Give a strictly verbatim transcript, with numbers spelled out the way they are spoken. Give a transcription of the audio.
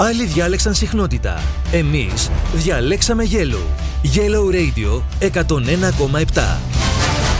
Άλλοι διάλεξαν συχνότητα. Εμείς διαλέξαμε Yellow. Yellow Radio εκατόν ένα κόμμα επτά.